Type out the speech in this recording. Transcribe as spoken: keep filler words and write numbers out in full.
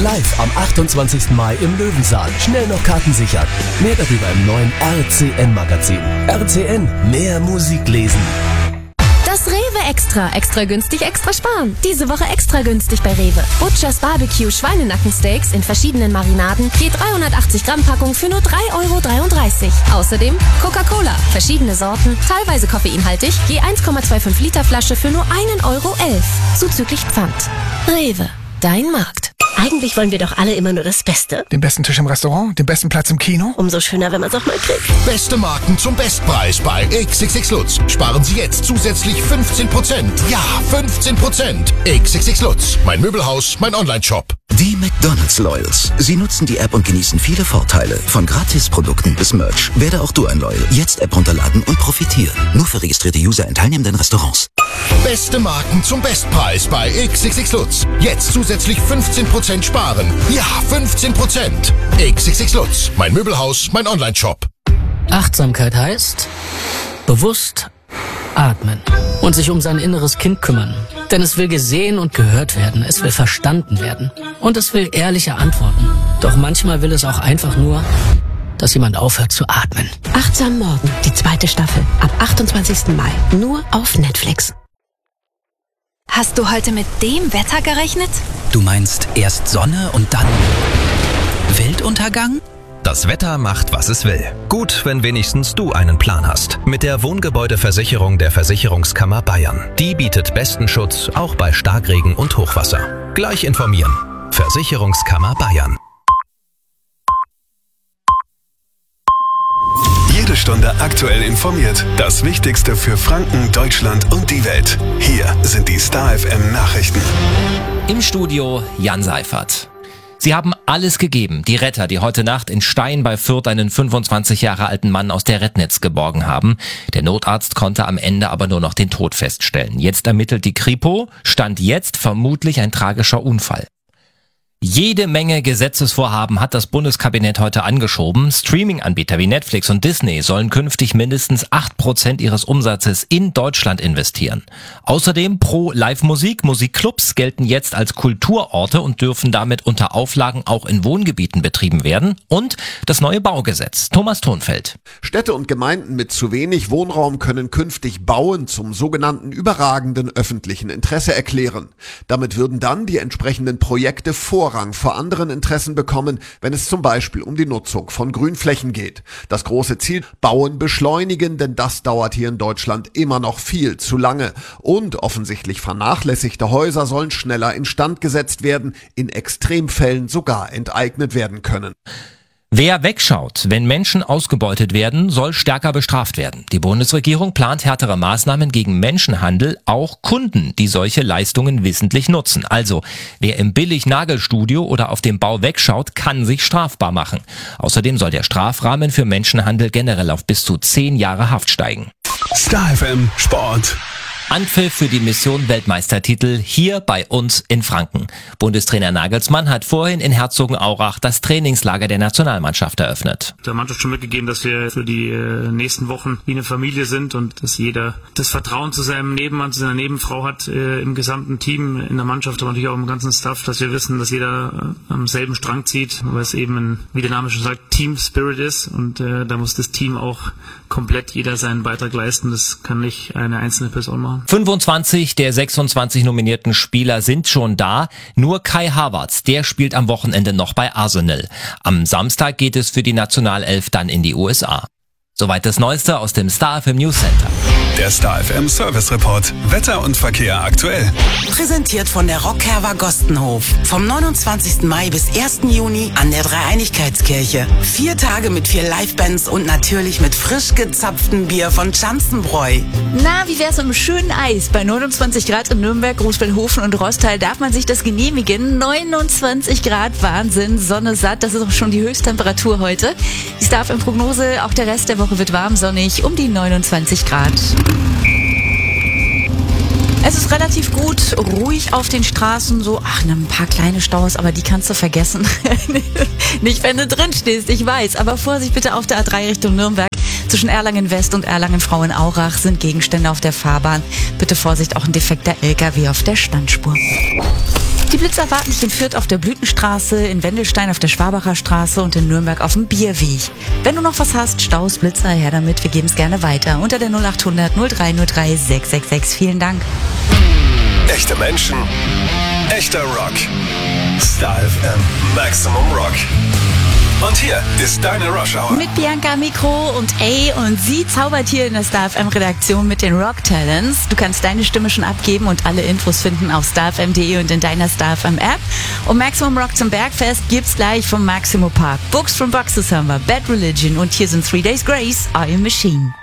Live am achtundzwanzigsten Mai im Löwensaal. Schnell noch Karten sichern. Mehr darüber im neuen R C N-Magazin. R C N, mehr Musik lesen. Das Rewe Extra. Extra günstig, extra sparen. Diese Woche extra günstig bei Rewe. Butchers Barbecue Schweinenackensteaks in verschiedenen Marinaden. Je dreihundertachtzig Gramm Packung für nur drei Euro dreiunddreißig. Außerdem Coca-Cola. Verschiedene Sorten, teilweise koffeinhaltig. Je eins Komma fünfundzwanzig Liter Flasche für nur ein Euro elf. Zuzüglich Pfand. Rewe. Dein Markt. Eigentlich wollen wir doch alle immer nur das Beste. Den besten Tisch im Restaurant, den besten Platz im Kino. Umso schöner, wenn man es auch mal kriegt. Beste Marken zum Bestpreis bei X X X Lutz. Sparen Sie jetzt zusätzlich fünfzehn Prozent. Ja, fünfzehn Prozent. X X X Lutz. Mein Möbelhaus, mein Online-Shop. Die McDonald's Loyals. Sie nutzen die App und genießen viele Vorteile. Von Gratisprodukten bis Merch. Werde auch du ein Loyal. Jetzt App runterladen und profitieren. Nur für registrierte User in teilnehmenden Restaurants. Beste Marken zum Bestpreis bei X X X Lutz. Jetzt zusätzlich fünfzehn Prozent sparen. Ja, fünfzehn Prozent. X X X Lutz. Mein Möbelhaus, mein Online-Shop. Achtsamkeit heißt bewusst atmen und sich um sein inneres Kind kümmern. Denn es will gesehen und gehört werden, es will verstanden werden und es will ehrliche Antworten. Doch manchmal will es auch einfach nur, dass jemand aufhört zu atmen. Achtsam Morgen, die zweite Staffel. Ab achtundzwanzigsten Mai. Nur auf Netflix. Hast du heute mit dem Wetter gerechnet? Du meinst erst Sonne und dann Weltuntergang? Das Wetter macht, was es will. Gut, wenn wenigstens du einen Plan hast. Mit der Wohngebäudeversicherung der Versicherungskammer Bayern. Die bietet besten Schutz, auch bei Starkregen und Hochwasser. Gleich informieren. Versicherungskammer Bayern. Jede Stunde aktuell informiert. Das Wichtigste für Franken, Deutschland und die Welt. Hier sind die Star F M Nachrichten. Im Studio Jan Seifert. Sie haben alles gegeben, die Retter, die heute Nacht in Stein bei Fürth einen fünfundzwanzig Jahre alten Mann aus der Rednitz geborgen haben. Der Notarzt konnte am Ende aber nur noch den Tod feststellen. Jetzt ermittelt die Kripo, Stand jetzt vermutlich ein tragischer Unfall. Jede Menge Gesetzesvorhaben hat das Bundeskabinett heute angeschoben. Streaming-Anbieter wie Netflix und Disney sollen künftig mindestens acht Prozent ihres Umsatzes in Deutschland investieren. Außerdem pro Live-Musik. Musikclubs gelten jetzt als Kulturorte und dürfen damit unter Auflagen auch in Wohngebieten betrieben werden. Und das neue Baugesetz. Thomas Thonfeld. Städte und Gemeinden mit zu wenig Wohnraum können künftig Bauen zum sogenannten überragenden öffentlichen Interesse erklären. Damit würden dann die entsprechenden Projekte vor vor anderen Interessen bekommen, wenn es zum Beispiel um die Nutzung von Grünflächen geht. Das große Ziel, Bauen beschleunigen, denn das dauert hier in Deutschland immer noch viel zu lange. Und offensichtlich vernachlässigte Häuser sollen schneller instand gesetzt werden, in Extremfällen sogar enteignet werden können. Wer wegschaut, wenn Menschen ausgebeutet werden, soll stärker bestraft werden. Die Bundesregierung plant härtere Maßnahmen gegen Menschenhandel, auch Kunden, die solche Leistungen wissentlich nutzen. Also, wer im Billig-Nagelstudio oder auf dem Bau wegschaut, kann sich strafbar machen. Außerdem soll der Strafrahmen für Menschenhandel generell auf bis zu zehn Jahre Haft steigen. Star F M Sport. Anpfiff für die Mission Weltmeistertitel hier bei uns in Franken. Bundestrainer Nagelsmann hat vorhin in Herzogenaurach das Trainingslager der Nationalmannschaft eröffnet. Der Mannschaft schon mitgegeben, dass wir für die nächsten Wochen wie eine Familie sind und dass jeder das Vertrauen zu seinem Nebenmann, zu seiner Nebenfrau hat äh, im gesamten Team, in der Mannschaft, aber natürlich auch im ganzen Staff, dass wir wissen, dass jeder äh, am selben Strang zieht, weil es eben ein, wie der Name schon sagt, Team Spirit ist und äh, da muss das Team auch komplett jeder seinen Beitrag leisten. Das kann nicht eine einzelne Person machen. fünfundzwanzig der sechsundzwanzig nominierten Spieler sind schon da. Nur Kai Havertz, der spielt am Wochenende noch bei Arsenal. Am Samstag geht es für die Nationalelf dann in die U S A. Soweit das Neueste aus dem Star F M News Center. Der Star F M Service Report. Wetter und Verkehr aktuell. Präsentiert von der Rockherber Gostenhof. Vom neunundzwanzigsten Mai bis ersten Juni an der Dreieinigkeitskirche. Vier Tage mit vier Livebands und natürlich mit frisch gezapftem Bier von Schanzenbräu. Na, wie wär's mit einem schönen Eis? Bei neunundzwanzig Grad in Nürnberg, Großbellhofen und Rostal darf man sich das genehmigen. neunundzwanzig Grad, Wahnsinn, Sonne satt, das ist auch schon die Höchsttemperatur heute. Die Star F M Prognose, auch der Rest der Woche wird warm, sonnig, um die neunundzwanzig Grad. Es ist relativ gut, ruhig auf den Straßen, so, ach, ein paar kleine Staus, aber die kannst du vergessen. Nicht, wenn du drin stehst, ich weiß, aber Vorsicht bitte auf der A drei Richtung Nürnberg. Zwischen Erlangen West und Erlangen Frauenaurach sind Gegenstände auf der Fahrbahn. Bitte Vorsicht, auch ein defekter L K W auf der Standspur. Die Blitzer warten dich in Fürth auf der Blütenstraße, in Wendelstein auf der Schwabacher Straße und in Nürnberg auf dem Bierweg. Wenn du noch was hast, Staus, Blitzer, her damit, wir geben es gerne weiter. Unter der null acht hundert null drei null drei sechs sechs sechs. Vielen Dank. Echte Menschen, echter Rock. Star F M Maximum Rock. Und hier ist deine Rush Hour. Mit Bianca Mikro und A und sie zaubert hier in der Star F M Redaktion mit den Rock Talents. Du kannst deine Stimme schon abgeben und alle Infos finden auf starfm punkt de und in deiner Star F M App. Und Maximum Rock zum Bergfest gibt's gleich vom Maximo Park. Books from Boxes haben wir, Bad Religion und hier sind Three Days Grace, I Am Machine.